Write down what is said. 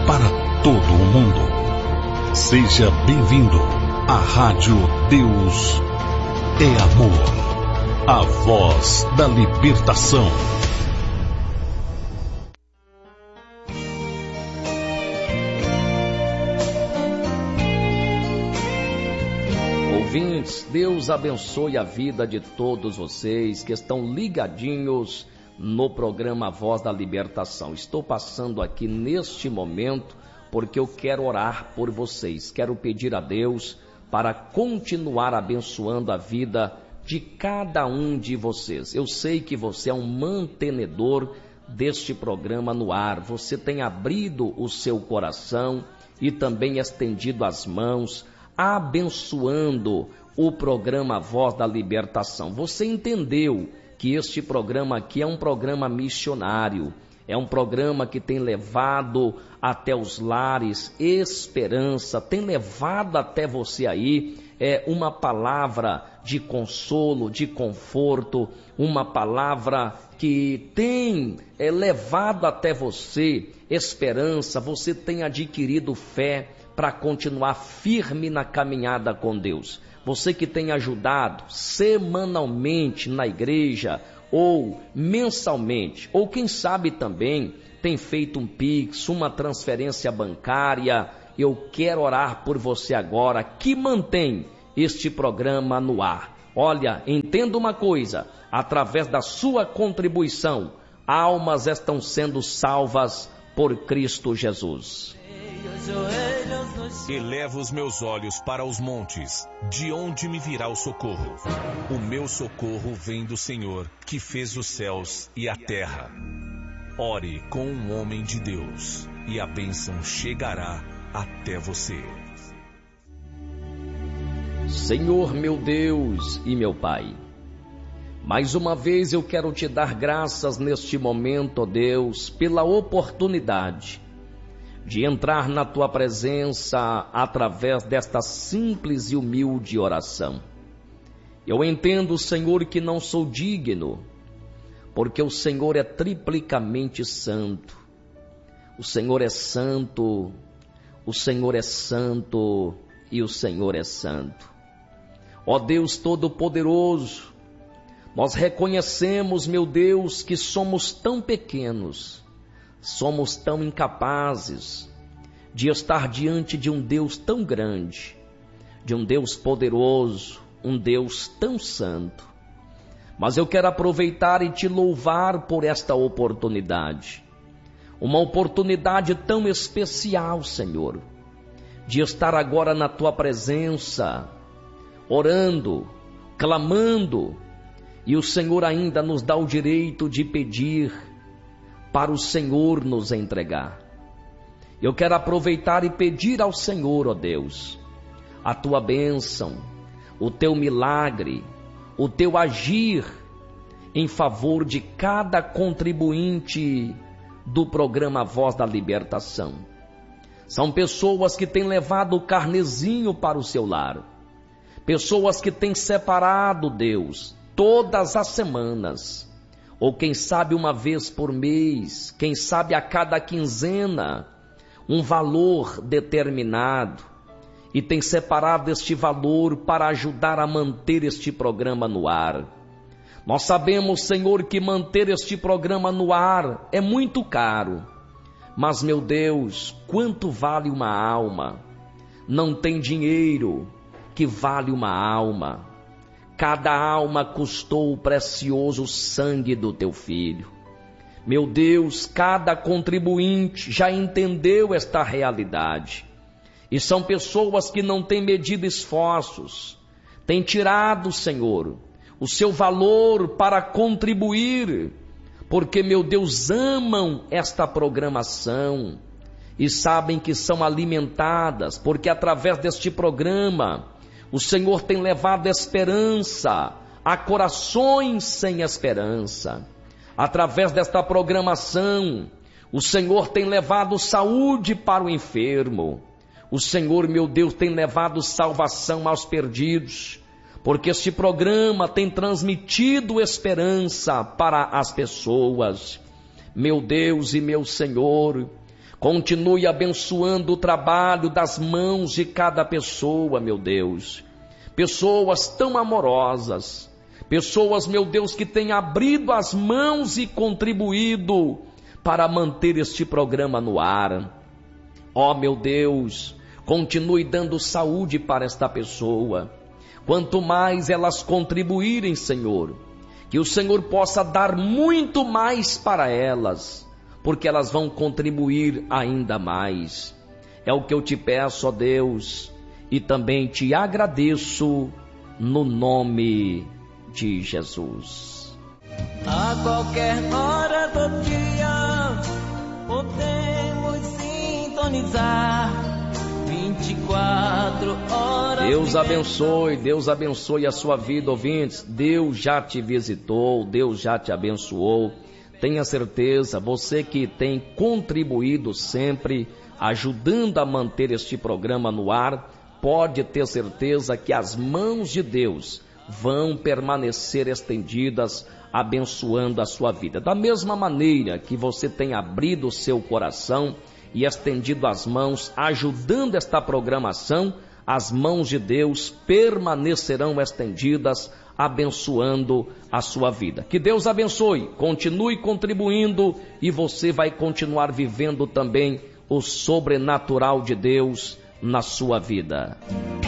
para todo o mundo. Seja bem-vindo à Rádio Deus é Amor, a voz da libertação. Ouvintes, Deus abençoe a vida de todos vocês que estão ligadinhos no programa Voz da Libertação. Estou passando aqui neste momento porque eu quero orar por vocês. Quero pedir a Deus para continuar abençoando a vida de cada um de vocês. Eu sei que você é um mantenedor deste programa no ar. Você tem abrido o seu coração e também estendido as mãos, abençoando o programa Voz da Libertação. Você entendeu que este programa aqui é um programa missionário, é um programa que tem levado até os lares esperança, tem levado até você aí uma palavra de consolo, de conforto, uma palavra que tem levado até você esperança, você tem adquirido fé para continuar firme na caminhada com Deus. Você que tem ajudado semanalmente na igreja, ou mensalmente, ou quem sabe também tem feito um Pix, uma transferência bancária, eu quero orar por você agora, que mantém este programa no ar. Olha, entenda uma coisa, através da sua contribuição, almas estão sendo salvas por Cristo Jesus. Elevo os meus olhos para os montes, de onde me virá o socorro? O meu socorro vem do Senhor, que fez os céus e a terra. Ore com um homem de Deus, e a bênção chegará até você. Senhor meu Deus e meu Pai, mais uma vez eu quero te dar graças neste momento, ó Deus, pela oportunidade de entrar na tua presença através desta simples e humilde oração. Eu entendo, Senhor, que não sou digno, porque o Senhor é triplicamente santo. O Senhor é santo, o Senhor é santo e o Senhor é santo. Ó Deus Todo-Poderoso, nós reconhecemos, meu Deus, que somos tão pequenos, somos tão incapazes de estar diante de um Deus tão grande, de um Deus poderoso, um Deus tão santo. Mas eu quero aproveitar e te louvar por esta oportunidade, uma oportunidade tão especial, Senhor, de estar agora na tua presença, orando, clamando, e o Senhor ainda nos dá o direito de pedir para o Senhor nos entregar. Eu quero aproveitar e pedir ao Senhor, ó Deus, a tua bênção, o teu milagre, o teu agir em favor de cada contribuinte do programa Voz da Libertação. São pessoas que têm levado o carnezinho para o seu lar, pessoas que têm separado, Deus, todas as semanas, ou quem sabe uma vez por mês, quem sabe a cada quinzena, um valor determinado, e tem separado este valor para ajudar a manter este programa no ar. Nós sabemos, Senhor, que manter este programa no ar é muito caro, mas, meu Deus, quanto vale uma alma? Não tem dinheiro que vale uma alma. Cada alma custou o precioso sangue do teu Filho. Meu Deus, cada contribuinte já entendeu esta realidade. E são pessoas que não têm medido esforços, têm tirado, Senhor, o seu valor para contribuir, porque, meu Deus, amam esta programação e sabem que são alimentadas, porque através deste programa o Senhor tem levado esperança a corações sem esperança. Através desta programação, o Senhor tem levado saúde para o enfermo. O Senhor, meu Deus, tem levado salvação aos perdidos, porque este programa tem transmitido esperança para as pessoas. Meu Deus e meu Senhor, Continue abençoando o trabalho das mãos de cada pessoa, meu Deus. Pessoas tão amorosas, pessoas, meu Deus, que têm abrido as mãos e contribuído para manter este programa no ar. Ó, meu Deus, continue dando saúde para esta pessoa. Quanto mais elas contribuírem, Senhor, que o Senhor possa dar muito mais para elas, porque elas vão contribuir ainda mais. É o que eu te peço, ó Deus, e também te agradeço no nome de Jesus. A qualquer hora do dia podemos sintonizar 24 horas. Deus abençoe a sua vida, ouvintes. Deus já te visitou, Deus já te abençoou. Tenha certeza, você que tem contribuído sempre, ajudando a manter este programa no ar, pode ter certeza que as mãos de Deus vão permanecer estendidas, abençoando a sua vida. Da mesma maneira que você tem abrido o seu coração e estendido as mãos, ajudando esta programação, as mãos de Deus permanecerão estendidas, abençoando a sua vida. Que Deus abençoe, continue contribuindo e você vai continuar vivendo também o sobrenatural de Deus na sua vida.